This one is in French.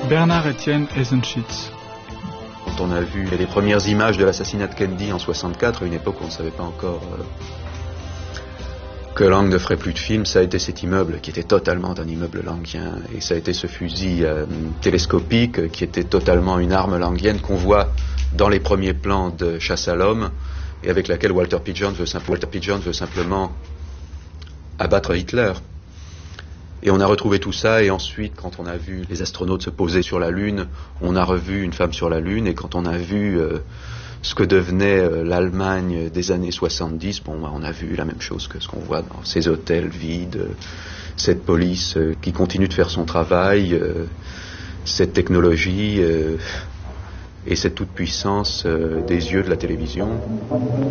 Bernard-Étienne Eisenschitz. Quand on a vu les premières images de l'assassinat de Kennedy en 64, à une époque où on ne savait pas encore que Lang ne ferait plus de films, ça a été cet immeuble qui était totalement un immeuble langien, et ça a été ce fusil télescopique qui était totalement une arme langienne qu'on voit dans les premiers plans de Chasse à l'homme, et avec laquelle Walter P. Jones veut simplement abattre Hitler. Et on a retrouvé tout ça, et ensuite, quand on a vu les astronautes se poser sur la Lune, on a revu une femme sur la Lune, et quand on a vu ce que devenait l'Allemagne des années 70, on a vu la même chose que ce qu'on voit dans ces hôtels vides, cette police qui continue de faire son travail, cette technologie et cette toute-puissance des yeux de la télévision.